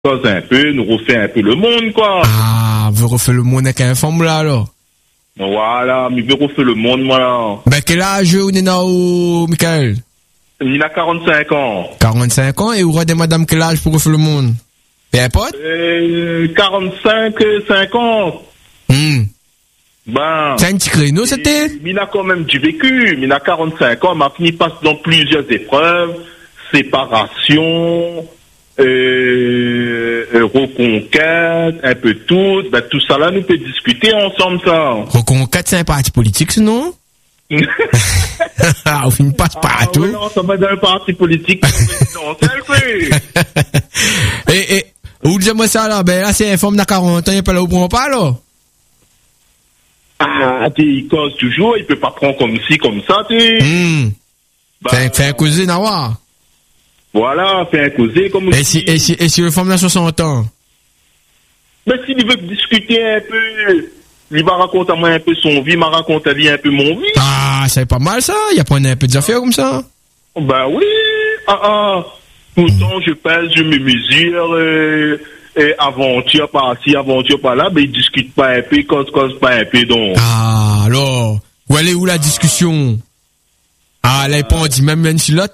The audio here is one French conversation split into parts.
cause un peu, nous refait un peu le monde, quoi. Ah, veut refaire le monde avec un femme là, alors. Voilà, mais veut refaire le monde, moi, là. Ben, quel âge on est là, Michael? Il a 45 ans. 45 ans, et où aura des madame quel âge pour refaire le monde? Peu importe? 45, 50. Ben. C'est un petit créneau, c'était? Il a quand même du vécu. Il a 45 ans, m'a fini passe dans plusieurs épreuves. Séparation, reconquête, un peu tout. Ben, tout ça là, nous peut discuter ensemble, ça. Reconquête, c'est un parti politique, sinon? On finit pas partout. Oui, non, ça va dans un parti politique. Et, où dis-moi ça, là? Ben, là, c'est un femme de 40 ans, il n'y a pas là où prend pas, là? Ah, il cause toujours, il peut pas prendre comme ci, comme ça, Fais un causé, Nawa. Voilà, fais un causé, comme et si le femme de 60 ans? Mais s'il veut discuter un peu, il va raconter à moi un peu son vie, m'a raconté à lui un peu mon vie. Ah, c'est pas mal, ça. Il y a pas un peu d'affaires comme ça. Ben oui. Pourtant, je pèse, je me mesure, aventure par-ci, aventure par-là, mais ils discutent pas un peu, cause pas un peu, donc. Ah, alors, où elle est où la discussion? Ah, là, on dit même si là,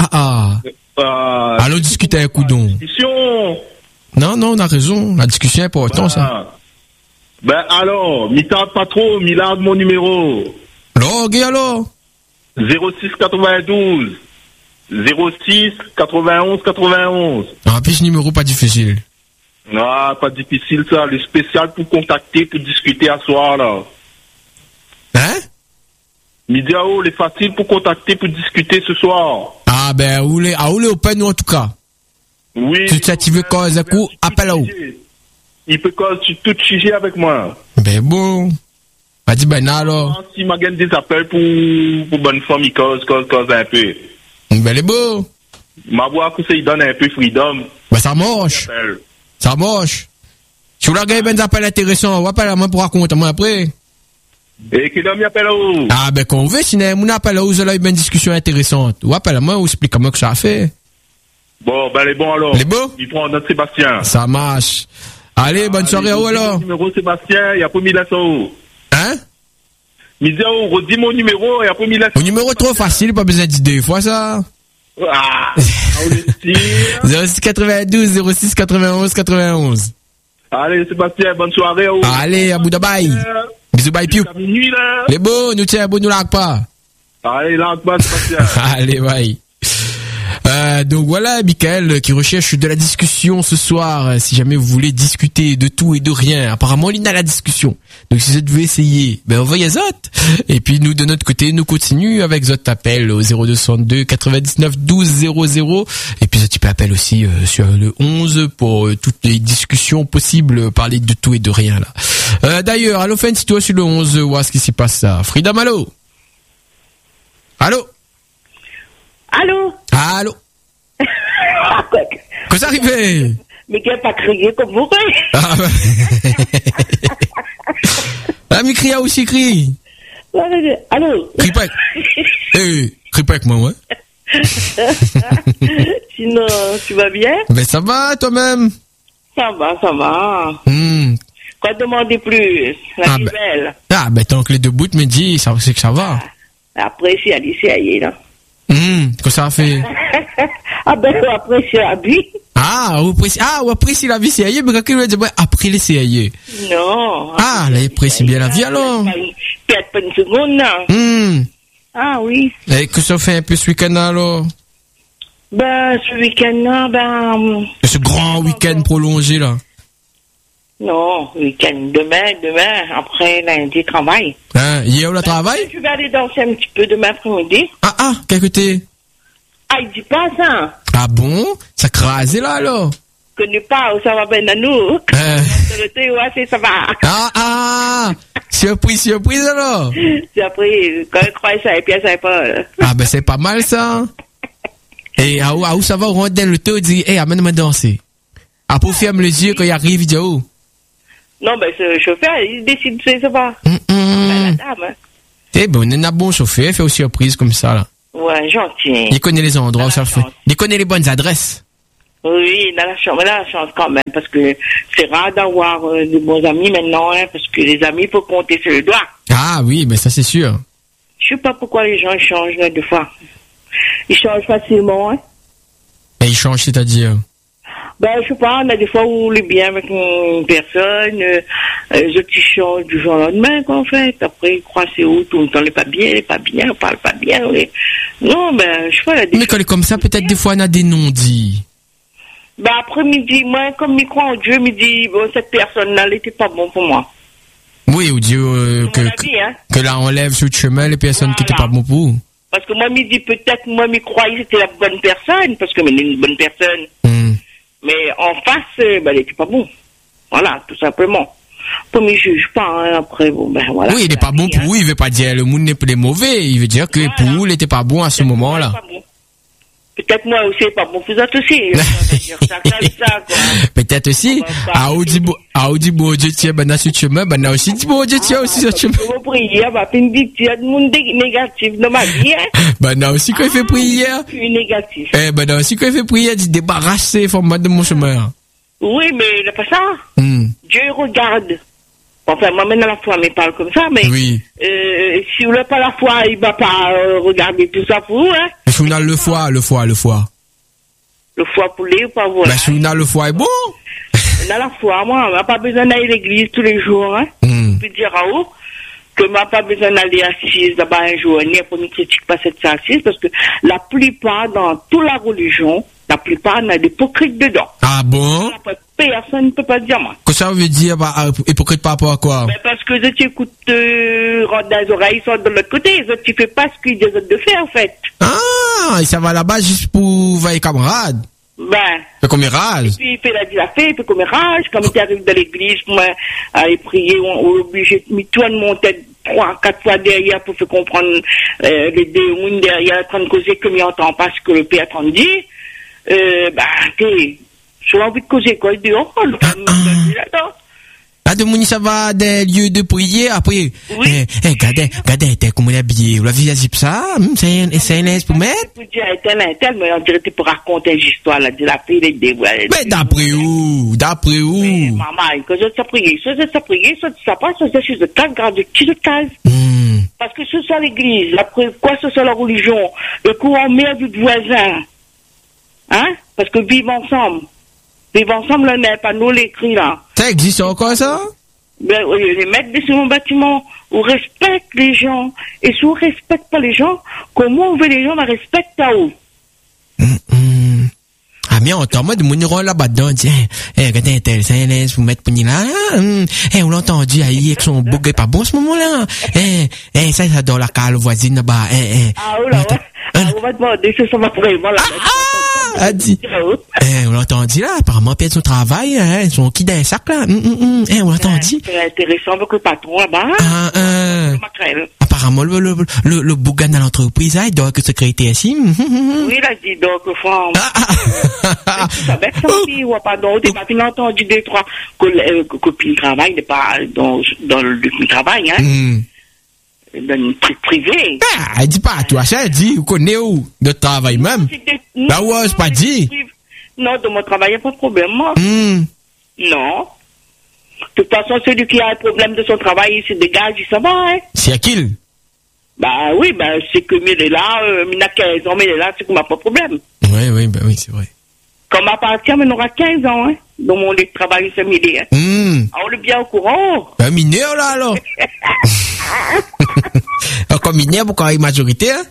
allons discuter un coup donc. Discussion. Non, on a raison, la discussion est importante, ça. Ben alors, m'y tarde pas trop, m'y largue mon numéro. Log, alors 06 92 06 91 91. Ah, puis ce numéro pas difficile. Non, pas difficile ça, le spécial pour contacter, pour discuter à soir là. Hein? Midi à haut, les faciles pour contacter, pour discuter ce soir. Ah ben, où les open ou en tout cas. Oui. Si tu veux cause un coup, appelle à où? Il peut cause tout sujet avec moi. Ben bon. Pas dit ben alors. Si m'a gagné des appels pour bonne femme, il cause un peu. Ben les beau. Ma voix que ça, il donne un peu freedom. Ben ça marche. Ça marche. Si vous avez ben des appels intéressants, ou appelle à moi pour raconter moi après. Et qui donne m'appelle à où? Ah ben qu'on veut, sinon mon appel à où, vous avez une discussion intéressante. Ou appelle à moi, ou explique à moi que ça a fait. Bon, ben les bons alors. Les beaux? Il prend notre Sébastien. Ça marche. Allez, bonne soirée à vous alors. Numéro Sébastien, il y a pas mis la sauce. Hein? Misère, redis mon numéro, il y a pas mis la sauce. Mon numéro trop facile, pas besoin de 2 fois ça. Ah, on est 06 92 06 91 91. Allez, Sébastien, bonne soirée. Allez, à Boudabaï. Bisous, bye, piou. Les beaux, nous tiens, nous lag pas. Allez, lag pas, Sébastien. Allez, bye. Donc voilà, Michael qui recherche de la discussion ce soir. Si jamais vous voulez discuter de tout et de rien, apparemment il a la discussion. Donc si vous devez essayer, ben envoyez Zot. Et puis nous de notre côté, nous continuons avec Zot appel au 0262 99 12 00. Et puis tu peux appeler aussi sur le 11 pour toutes les discussions possibles, parler de tout et de rien là. D'ailleurs, allo Fen, si toi sur le 11, voir ce qui s'y passe ça. Frida Malo. Allô. Allô. Qu'est-ce qui arrive? Mais qui n'a pas crié comme vous. Ah, bah. Ah, mais crie aussi, crie. Allô? Crie pas. Crie pas avec moi, ouais. Sinon, tu vas bien? Ben, ça va, toi-même? Ça va. Quoi demander plus? La vie belle. Ah, ben, tant que les deux bouts me disent, ça, c'est que ça va. Après, c'est Alice, là. Qu'est-ce que ça a fait? Ah ben, après, c'est la vie. Après, c'est la vie, c'est ailleurs, mais quelqu'un va dire, après les c'est ailleurs. Non. Ah, là, après, c'est bien la vie, alors. Peut-être pas une seconde, là. Ah, oui. Et que ça fait un peu ce week-end, alors? Ben, ce week-end-là, ce grand week-end prolongé, là. Non, week-end, demain, après lundi, travail. Hein, hier, on a travail? Je vais aller danser un petit peu demain après-midi. Quel côté? Ah, il dit pas ça. Ah bon? Ça crase là, alors? Je connais pas, ça va bien à nous. Ça va. Surprise, alors? Surprise, quand je crois ça, et puis ça pas. Ah, ben, c'est pas mal, ça. Et, où ça va, on rentre dans le taux, dit, amène-moi danser. Après, ferme les yeux quand il arrive, il dit, oh. Non, ben, ce chauffeur, il décide, ça va. La dame. Eh ben, on a un bon chauffeur, il fait aussi surprise comme ça, là. Ouais, gentil. Il connaît les endroits où ça fait. Il connaît les bonnes adresses. Oui, dans la chance quand même, parce que c'est rare d'avoir de bons amis maintenant, hein, parce que les amis, il faut compter sur le doigt. Ah oui, mais ça c'est sûr. Je sais pas pourquoi les gens changent là, des fois. Ils changent facilement, hein. Et ils changent, c'est-à-dire? Ben, je sais pas, on a des fois où on est bien avec une personne, les autres ils changent du jour au lendemain, quoi, en fait. Après, ils croient c'est où, tout le temps, on parle pas bien, oui. Non, ben, je sais pas, mais quand elle est comme ça, peut-être des fois on a des non-dits. Ben, après-midi, moi, comme je crois en Dieu, me dit, bon, cette personne-là, elle était pas bon pour moi. Oui, ou Dieu, que là, on lève sur le chemin les personnes qui étaient pas bon pour vous. Parce que moi, me dit, peut-être, moi, me croyais que c'était la bonne personne, parce que elle est une bonne personne. Mais en face, ben, elle était pas bon. Voilà, tout simplement. Pour me juge pas, hein, après, bon, ben, voilà. Oui, il n'est pas bon pour vous, il veut pas dire le monde n'est pas mauvais, il veut dire que pour vous, il n'était pas bon à ce moment-là. Peut-être moi aussi, pas bon, vous êtes aussi. Peut-être aussi. À Audi, bon Dieu, tiens, ben, dans ce chemin, ben, aussi, bon Dieu, tiens, aussi, ce chemin. Je vais prier, bah, puis, il y a des monde négatif dans ma vie, hein. Ben, non, aussi, quand il fait prière. Plus négatif. Ben, non, aussi, quand il fait prière, il dit débarrasser, format de mon chemin. Oui, mais il n'a pas ça. Dieu regarde. Enfin, moi, maintenant, la foi me parle comme ça, mais oui. Si vous n'avez pas la foi, il ne va pas regarder tout ça pour vous, hein. Si on a le foie. Le foie poulet ou pas vous, ben, si on a le foie est bon. On a la foi, moi, on n'a pas besoin d'aller à l'église tous les jours, hein. Je peux dire à vous que on n'a pas besoin d'aller assise là-bas un jour, ni pour ne critique pas cette assise, parce que la plupart, dans toute la religion, la plupart, on a des hypocrites dedans. Ah bon? Personne ne peut pas dire moi. Qu'est-ce que ça veut dire, hypocrite par rapport à quoi? Ben parce que les autres écoutent, rentrent dans les oreilles, ils sont de l'autre côté. Les autres, tu fais pas ce qu'ils disent de faire, en fait. Ah, et ça va là-bas juste pour voir les camarades. Ben. Fait comme il rage. Et puis, il fait la fête, il fait comme il rage. Quand il arrive dans l'église, moi, à aller prier, on est obligé de tourner mon tête 3-4 fois derrière pour faire comprendre, les deux derrière, en train de causer comme il entend pas ce que le père t'en dit. J'ai envie de causer quoi, il dit, oh, le là-dedans. Là, de Mouni, ça va des lieux de prière, après. Oui. Regardez, t'es comme on est habillé. Vous l'avez vu ça? C'est un aise pour mettre? Je peux dire, tel, mais on dirait que pour raconter une histoire, là, de la fille, les dévoiler. Mais d'après où? Mais, maman, quand je t'ai prié, ça passe, ça, je te casse, garde, qui te casse? Parce que ce soit l'église, après, quoi, ce soit la religion, le courant mère du voisin. Hein? Parce que vivre ensemble, là, n'est pas nous l'écrit, là. Ça existe encore, ça? Ben, les mettre sur mon bâtiment, on respecte les gens. Et si on respecte pas les gens, comment on veut les gens la respectent à eux? Ah, mais on entend, moi, de mon héros là-bas dedans, dit, regardez, tel, c'est un vous mettre pour là, on l'a entendu, avec son bouquet pas bon, ce moment-là. Ça dans la cale voisine, là-bas, Ah, oh là, ouais. On va demander si ça va vraiment, là. Ah, dit. On l'a entendu, là, apparemment, perd son travail, son qui dans un sac, là. On l'a entendu. C'est intéressant avec le patron, là-bas. Apparemment, le bougan dans l'entreprise, il doit que secrétaire ici. Oui, il a dit, donc, femme. Ça va être sorti, ou pardon, on n'a pas entendu 2-3 copines travail, pas dans le travail, hein. Dans une truc privé. Ah, elle dit pas à toi, ça, elle dit, vous connaissez où? De travail même. Bah ouais, c'est pas dit. Non, de mon travail, il n'y a pas de problème, moi. Non. De toute façon, celui qui a un problème de son travail, il se dégage, il s'en va, hein. C'est à qui? Bah oui, c'est que il est là, il a 15 ans, mais il est là, c'est qu'on n'a pas de problème. Oui, c'est vrai. Comme à partir, on aura 15 ans, hein. Donc, on est travaillé ce midi, hein. On est bien au courant. Ben, mineur, là, alors. Encore mineur, pourquoi il est majorité, hein?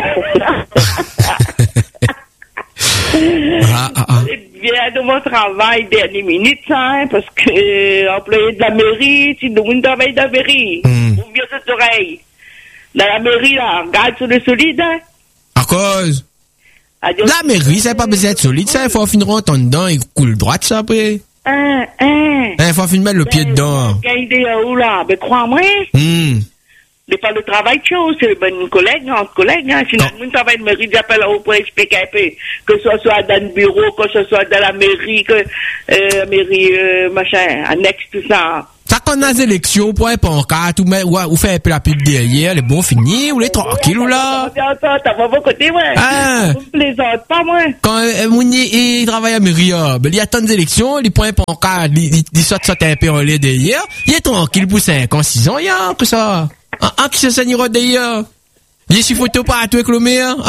Bien de mon travail, dernière minute, hein, parce que, employé de la mairie, si nous travaillons dans la mairie, ou bien cette oreille. Dans la mairie, là, regarde sur le solide, hein. À cause? La mairie, ça n'a pas besoin d'être solide, ça, il faut finir en temps dedans, il coule droite, ça, après. Il faut finir mettre le pied dedans. Quelle idée, là, ben, crois-moi. C'est pas le travail de chose, c'est une collègue, entre collègues, hein. Sinon, nous travaillons de mairie, j'appelle là pour expliquer un peu. Que ce soit dans le bureau, que ce soit dans la mairie, mairie, machin, annexe, tout ça. Ça attendre les élections pour un pancarte ou faire un peu la pub derrière, les bons finis, ou les tranquilles, ou là. T'as pas mon côté, ouais. Ah. Vous me plaisante pas, moi. Quand, il travaille à mairie, ben, il attend des élections, il prend un pancarte, il saute un peu en l'air derrière, il est tranquille pour 5 ans, 6 ans, il y a, que ça. Qui se saignera derrière. Il est sur photo partout avec le maire.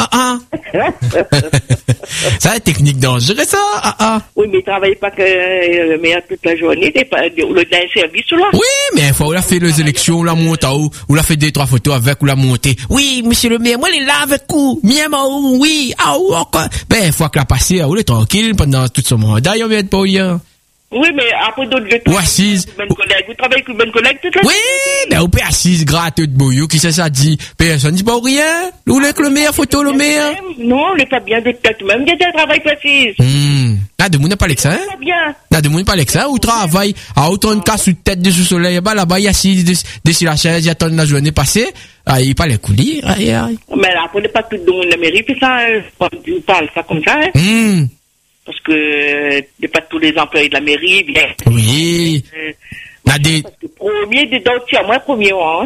Ça, c'est technique dangereuse, ça. Oui, mais il travaille pas que le maire toute la journée, t'es pas, le service, là. Oui, mais une fois, on a fait les élections, on l'a monté à haut, on a fait 2-3 photos avec, on l'a monté. Oui, monsieur le maire, moi, il est là avec vous. Mien, oui, encore. Ben, une fois qu'il a passé, on est tranquille pendant tout ce mandat, il y a pas hier. Oui, mais après d'autres ou assise. Vous travaillez avec une bonne collègue toute la oui, ben, on peut assise, gratte de bouillot, qui ça dit? Personne dit pas rien. Ou le meilleur photo, le meilleur? Non, on n'est pas bien de tête, même, il y a un travail précis. Là, de moun n'a pas l'ex, hein? Pas bien. Là, de moun n'a pas l'ex, hein? Ou travaille, à autant de cas sous tête de sous-soleil, là-bas, il y a assis, dessus la chaise, il y a tant de la journée passée, il parle les coulis, Mais là, après, pas tout le monde la mairie, puis ça, on parle ça comme ça, hein? Parce que pas tous les employés de la mairie viennent. Oui. Parce que premier dedans, tiens, moi, premier, hein.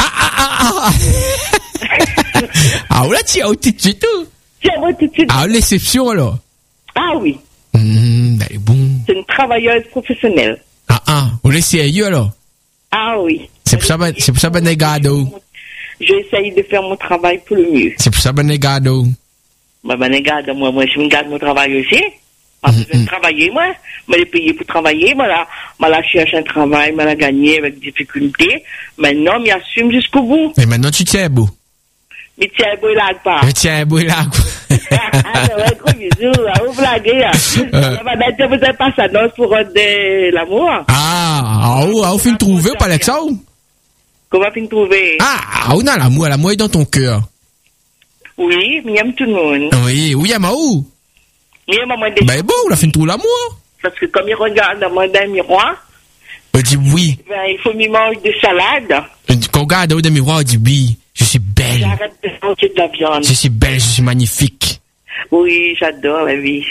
Là, tiens, tout de suite. Tiens, moi, tout de suite. L'exception, alors. Ah oui. Ben, bon. C'est une travailleuse professionnelle. On est sérieux, alors. Ah oui. C'est pour ça, ben, gado. J'essaye de faire mon travail pour le mieux. C'est pour ça, ben, gado. Ben, gado, moi, je me garde mon travail aussi. Parce que je travaille, moi. Je l'ai payé pour travailler. Je la cherche un travail, je la gagné avec difficulté. Maintenant, je m'assume jusqu'au bout. Et maintenant, tu tiens beau. Mais tiens beau, il lag pas. Mais tiens beau, il lag pas. Ouais, gros bisous. Vous blaguez. Vous avez pas ça d'annonce pour de l'amour. On finit de trouver, pas avec ça, ou? Comment finit de trouver? On a l'amour est dans ton cœur. Oui, mais j'aime tout le monde. Oui, il y a où? Ben bon, on a fait tout l'amour. Parce que comme il regarde dans un miroir, on dit oui. Ben, il faut m'y manger de salade. Quand on regarde dans le miroir, on dit oui, je suis belle. J'arrête de manger de la viande. Je suis belle, je suis magnifique. Oui, j'adore la vie.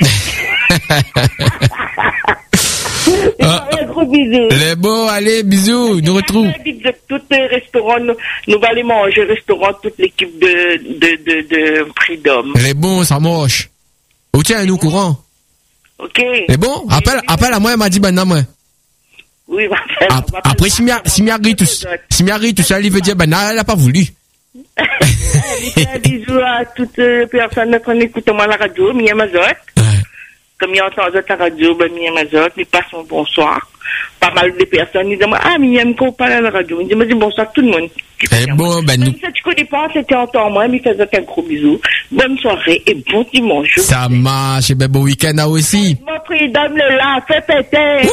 Un gros bisou. Les beaux, allez, bisous, nous retrouvons. Tout restaurant, nous allons aller manger au restaurant, toute l'équipe de Freedom. Les bons, ça marche. Ou tiens, nous courant. Ok. C'est bon? Appelle à moi, elle m'a dit, ben, non, moi. Oui, après, si m'y arrive tout ça, il veut dire, ben, non, elle a pas voulu. Un bisou à toutes les personnes qui écoutent moi la radio, Mia Mazot. Comme ils entendent la radio, ben, Mia Mazot, ils passent un bonsoir. Pas mal de personnes, ils disent, Mia, me parle à la radio. Ils disent, bonsoir tout le monde. Bon, ben, nous. Si tu connais pas, c'était en temps, moi, mais faisait un gros bisou. Bonne soirée et bon dimanche. Ça marche, et ben, bon week-end à aussi. Mon freedom le là, fais péter.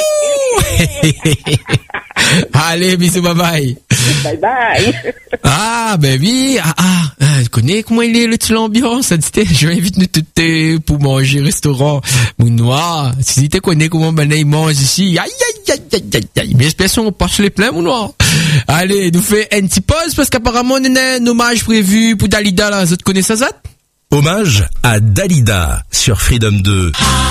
Allez, bisous, bye bye. Bye bye. Ben oui, je connais comment il est, l'ambiance, je invite nous toutes pour manger au restaurant, Mounoir. Si tu connais comment ben il mange ici, aïe, mais j'espère qu'on passe les pleins, Mounoir. Allez, nous fait une petite pause parce qu'apparemment on a un hommage prévu pour Dalida là, vous connaissez ça? Hommage à Dalida sur Freedom 2.